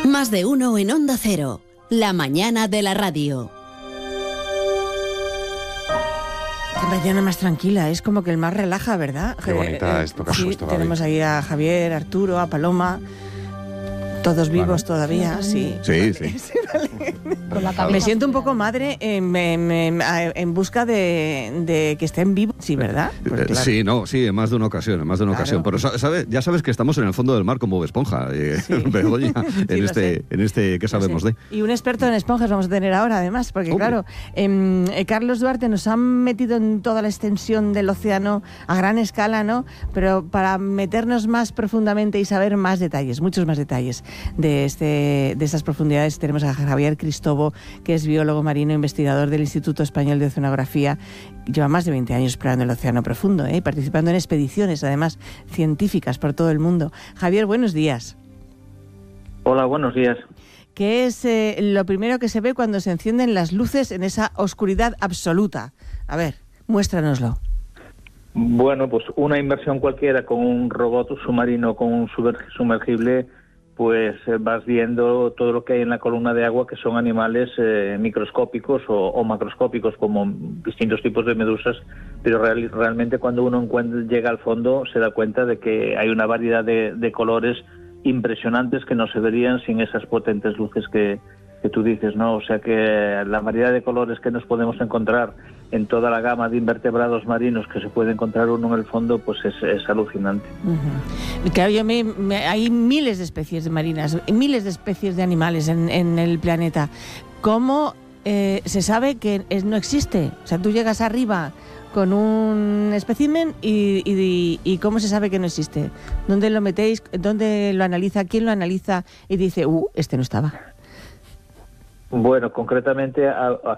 Más de uno en Onda Cero. La mañana de la radio. Qué mañana más tranquila, es como que el mar relaja, ¿verdad? Qué bonita es tocar sí, todavía. Tenemos ahí a Javier, a Arturo, a Paloma, todos vivos todavía, sí. Sí. Vale. Con la cabeza. Me siento un poco madre en busca de que estén vivos, sí, ¿verdad? Pues claro. Sí, en más de una ocasión, Claro. Pero ya sabes que estamos en el fondo del mar como Bob Esponja, Begoña, en este ¿qué sabemos de? Y un experto en esponjas vamos a tener ahora, además, porque claro, Carlos Duarte nos ha metido en toda la extensión del océano a gran escala, ¿no? Pero para meternos más profundamente y saber más detalles, muchos más detalles de estas profundidades, tenemos a Javier Cristobo, que es biólogo marino, investigador del Instituto Español de Oceanografía. Lleva más de 20 años explorando el océano profundo, participando en expediciones, además, científicas por todo el mundo. Javier, buenos días. Hola, buenos días. ¿Qué es lo primero que se ve cuando se encienden las luces en esa oscuridad absoluta? A ver, muéstranoslo. Bueno, pues una inmersión cualquiera con un robot submarino, con un sumergible, pues vas viendo todo lo que hay en la columna de agua, que son animales microscópicos o macroscópicos, como distintos tipos de medusas, pero realmente cuando uno llega al fondo se da cuenta de que hay una variedad de colores impresionantes que no se verían sin esas potentes luces que tú dices, ¿no? O sea que la variedad de colores que nos podemos encontrar en toda la gama de invertebrados marinos que se puede encontrar uno en el fondo, pues es alucinante. Uh-huh. Claro, hay miles de especies marinas, miles de especies de animales en el planeta. ¿Cómo se sabe que no existe? O sea, tú llegas arriba con un espécimen y ¿cómo se sabe que no existe? ¿Dónde lo metéis? ¿Dónde lo analiza? ¿Quién lo analiza? Y dice, este no estaba. Bueno, concretamente